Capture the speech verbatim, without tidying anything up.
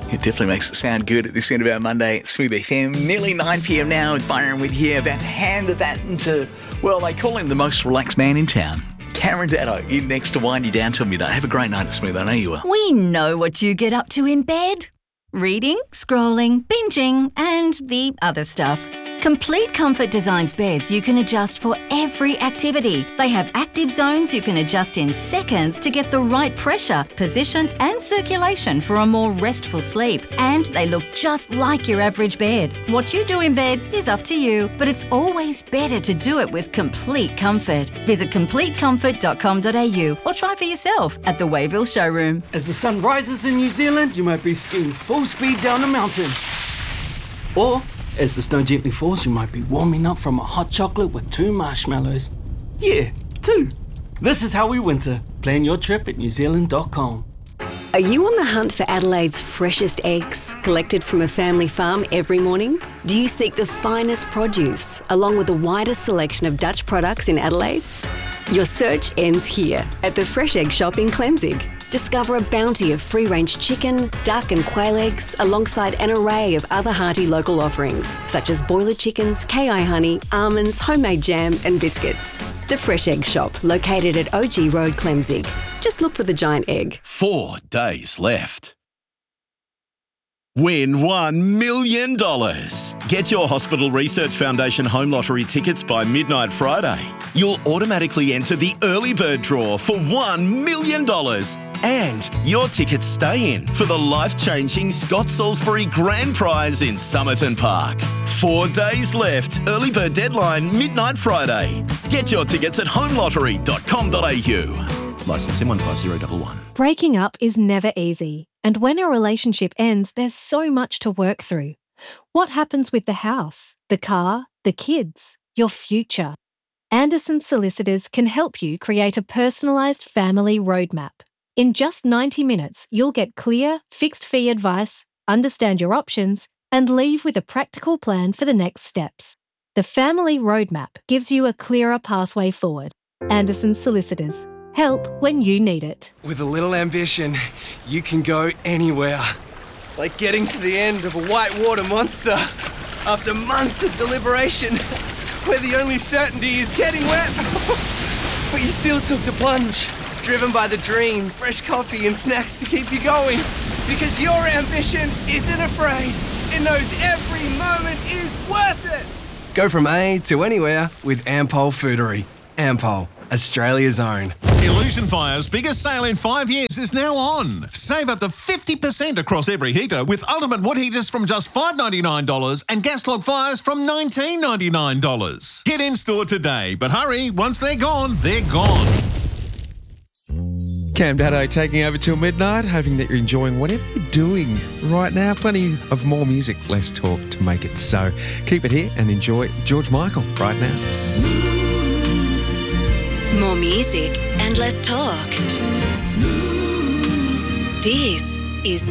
It definitely makes it sound good at this end of our Monday at Smooth F M. Nearly nine p.m. now with Byron with here, about to hand the baton to, well, they call him the most relaxed man in town. Cameron Daddo in next to wind you down till midnight. Have a great night at Smooth, I know you will. We know what you get up to in bed. Reading, scrolling, binging, and the other stuff. Complete Comfort designs beds you can adjust for every activity. They have active zones you can adjust in seconds to get the right pressure, position, and circulation for a more restful sleep. And they look just like your average bed. What you do in bed is up to you, but it's always better to do it with Complete Comfort. Visit complete comfort dot com dot a u or try for yourself at the Wayville showroom. As the sun rises in New Zealand, you might be skiing full speed down a mountain. Or, as the snow gently falls, you might be warming up from a hot chocolate with two marshmallows. Yeah, two. This is how we winter. Plan your trip at new zealand dot com. Are you on the hunt for Adelaide's freshest eggs, collected from a family farm every morning? Do you seek the finest produce, along with the widest selection of Dutch products in Adelaide? Your search ends here, at the Fresh Egg Shop in Clemzig. Discover a bounty of free-range chicken, duck and quail eggs, alongside an array of other hearty local offerings, such as boiler chickens, K I honey, almonds, homemade jam and biscuits. The Fresh Egg Shop, located at O G Road, Clemzig. Just look for the giant egg. Four days left. Win one million dollars. Get your Hospital Research Foundation Home Lottery tickets by midnight Friday. You'll automatically enter the early bird draw for one million dollars. And your tickets stay in for the life-changing Scott Salisbury Grand Prize in Somerton Park. Four days left. Early bird deadline, midnight Friday. Get your tickets at home lottery dot com dot a u. Licence M one five zero one one. Breaking up is never easy. And when a relationship ends, there's so much to work through. What happens with the house, the car, the kids, your future? Anderson Solicitors can help you create a personalised family roadmap. In just ninety minutes, you'll get clear, fixed-fee advice, understand your options, and leave with a practical plan for the next steps. The Family Roadmap gives you a clearer pathway forward. Anderson Solicitors. Help when you need it. With a little ambition, you can go anywhere. Like getting to the end of a whitewater monster after months of deliberation, where the only certainty is getting wet. But you still took the plunge, driven by the dream, fresh coffee and snacks to keep you going. Because your ambition isn't afraid. It knows every moment is worth it. Go from A to anywhere with Ampol Foodery. Ampol, Australia's own. Illusion Fire's biggest sale in five years is now on. Save up to fifty percent across every heater with Ultimate Wood Heaters from just five dollars ninety-nine dollars and gas log fires from nineteen dollars ninety-nine. Get in store today, but hurry, once they're gone, they're gone. Cam Daddo taking over till midnight, hoping that you're enjoying whatever you're doing right now. Plenty of more music, less talk to make it so. Keep it here and enjoy George Michael right now. More music and less talk. Smooth. This is